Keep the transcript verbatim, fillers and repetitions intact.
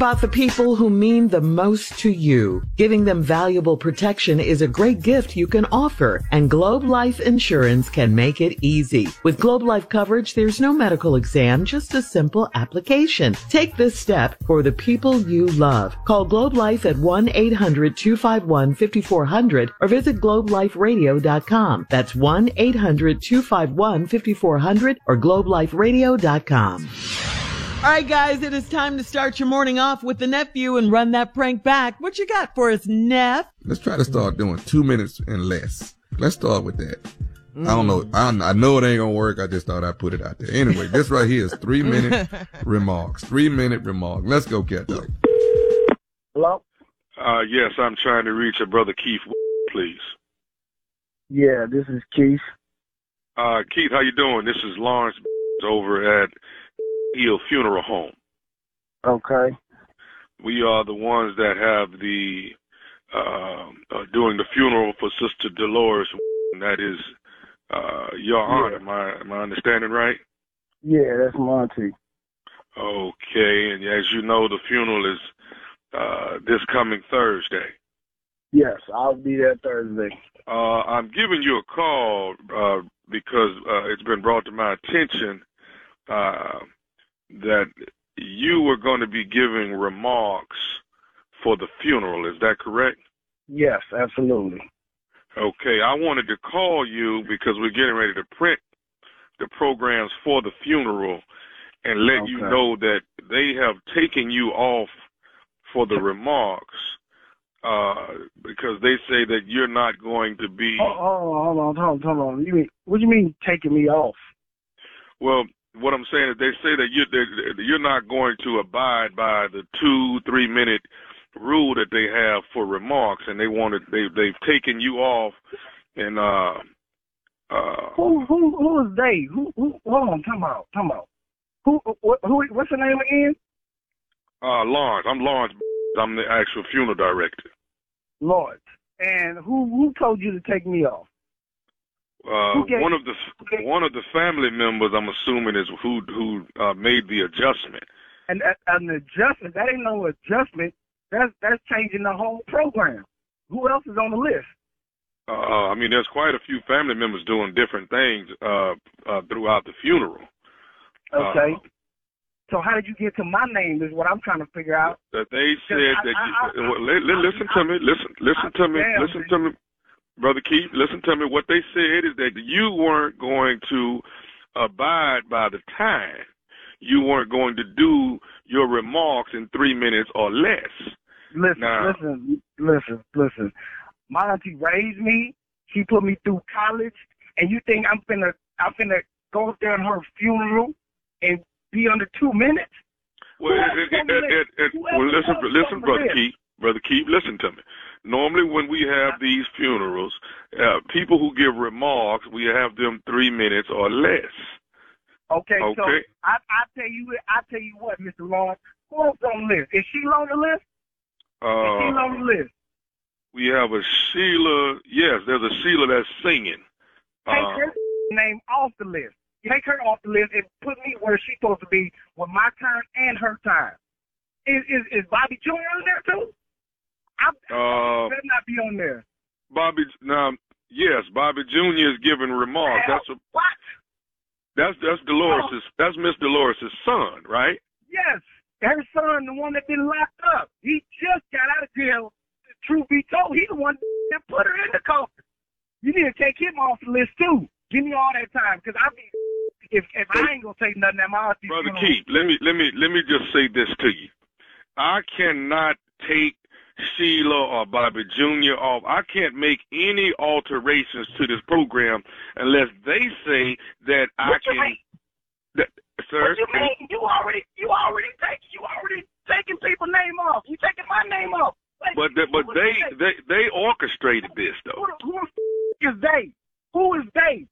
about the people who mean the most to you. Giving them valuable protection is a great gift you can offer, and Globe Life Insurance can make it easy. With Globe Life coverage, there's no medical exam, just a simple application. Take this step for the people you love. Call Globe Life at one eight hundred two five one five four zero zero or visit globe life radio dot com. That's one eight hundred two five one five four zero zero or globe life radio dot com. All right, guys, it is time to start your morning off with the nephew and run that prank back. What you got for us, Neff? Let's try to start doing two minutes and less. Let's start with that. Mm. I don't know. I, I know it ain't going to work. I just thought I'd put it out there. Anyway, this right here is three minute remarks. Three minute remark. Let's go, Cat Dog. Hello? Uh, yes, I'm trying to reach a brother Keith, please. Yeah, this is Keith. Uh, Keith, how you doing? This is Lawrence over at Hill Funeral Home. Okay. We are the ones that have the uh, uh, doing the funeral for Sister Dolores. That is uh, your aunt. Yeah. Am I am I understanding right? Yeah, that's my auntie. Okay, and as you know, the funeral is uh, this coming Thursday. Yes, I'll be there Thursday. Uh, I'm giving you a call uh, because uh, it's been brought to my attention uh, that you were going to be giving remarks for the funeral. Is that correct? Yes, absolutely. Okay, I wanted to call you because we're getting ready to print the programs for the funeral and let okay. you know that they have taken you off for the remarks uh, because they say that you're not going to be... Oh, oh, hold on, hold on, hold on. You mean, what do you mean taking me off? Well, what I'm saying is they say that you're, you're not going to abide by the two, three minute rule that they have for remarks, and they wanted they they've taken you off. And uh, uh, who who who is they? Who who? Hold on, come out, come out. Who what, who? What's the name again? Uh, Lawrence. I'm Lawrence. I'm the actual funeral director. Lawrence. And who who told you to take me off? Uh, one of the one of the family members, I'm assuming, is who who uh, made the adjustment. And uh, an adjustment? That ain't no adjustment. That's that's changing the whole program. Who else is on the list? Uh, I mean, there's quite a few family members doing different things uh, uh, throughout the funeral. Okay. Uh, so how did you get to my name? Is what I'm trying to figure out. That they said I, that. I, you, I, well, li- li- listen I, to me. Listen. Listen to me. Damn, listen to me. Brother Keith, listen to me. What they said is that you weren't going to abide by the time. You weren't going to do your remarks in three minutes or less. Listen, now, listen, listen, listen. My auntie raised me. She put me through college. And you think I'm finna, I'm finna go up there in her funeral and be under two minutes? Well, it, it, it, it, well listen, listen, Brother Keith. Brother Keith, listen to me. Normally when we have these funerals, uh, people who give remarks, we have them three minutes or less. Okay, okay. so I I tell you I tell you what, Mister Lawrence, who else on the list? Is Sheila on the list? Uh, Is Sheila on the list? We have a Sheila. Yes, there's a Sheila that's singing. Take uh, her name off the list. Take her off the list and put me where she's supposed to be with my time and her time. Is is, is Bobby Junior on there too? I uh, better not be on there. Bobby, now, yes, Bobby Junior is giving remarks. Hell, that's a, what? That's that's Dolores's. Oh. That's Miss Dolores's son, right? Yes, her son, the one that been locked up. He just got out of jail. Truth be told, he the one that put her in the coffin. You need to take him off the list too. Give me all that time, because I be if if I ain't gonna take nothing at my auntie. Brother Keith, let me let me let me just say this to you. I cannot take Sheila or Bobby Junior off. I can't make any alterations to this program unless they say that what I can. That, sir, what you mean? You already, you already take, you already taking people's name off. You taking my name off. Wait, but the, but they, they they orchestrated this though. Who, who is they?